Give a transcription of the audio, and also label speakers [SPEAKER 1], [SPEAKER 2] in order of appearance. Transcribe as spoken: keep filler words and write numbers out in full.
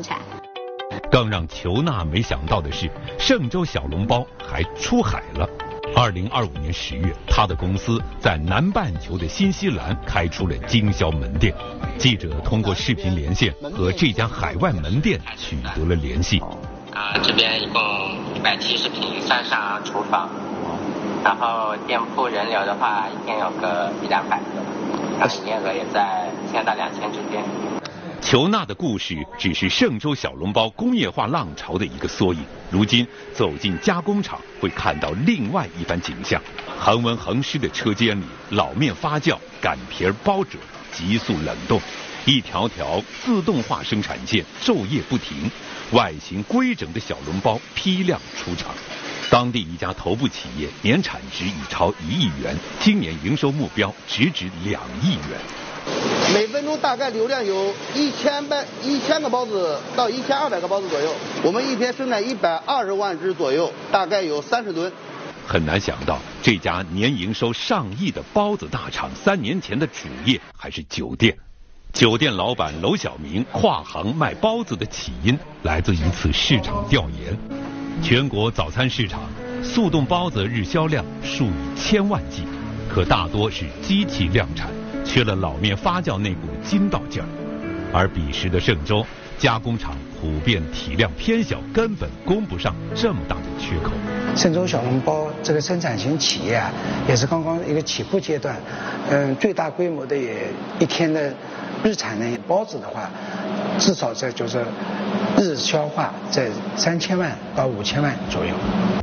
[SPEAKER 1] 生产。
[SPEAKER 2] 更让裘娜没想到的是，嵊州小笼包还出海了。二零二五年十月，他的公司在南半球的新西兰开出了经销门店。记者通过视频连线和这家海外门店取得了联系。
[SPEAKER 3] 啊，这边一共一百七十平，算上厨房，然后店铺人流的话，一天有个一两百个，然后营业额也在一千到两千之间。
[SPEAKER 2] 裘娜的故事只是嵊州小笼包工业化浪潮的一个缩影。如今走进加工厂，会看到另外一番景象：恒温恒湿的车间里，老面发酵，擀皮包褶，急速冷冻，一条条自动化生产线昼夜不停，外形规整的小笼包批量出厂。当地一家头部企业年产值已超一亿元，今年营收目标直指两亿元。
[SPEAKER 4] 每分钟大概流量有一千百一千个包子到一千二百个包子左右，我们一天生产一百二十万只左右，大概有三十吨。
[SPEAKER 2] 很难想到，这家年营收上亿的包子大厂，三年前的主业还是酒店。酒店老板娄小明跨行卖包子的起因，来自一次市场调研。全国早餐市场速冻包子日销量数以千万计，可大多是机器量产，缺了老面发酵那股筋道劲儿。而彼时的嵊州加工厂普遍体量偏小，根本供不上这么大的缺口。
[SPEAKER 5] 嵊州小笼包这个生产型企业啊，也是刚刚一个起步阶段。嗯，最大规模的也一天的日产的包子的话，至少在就是日消化在三千万到五千万左右。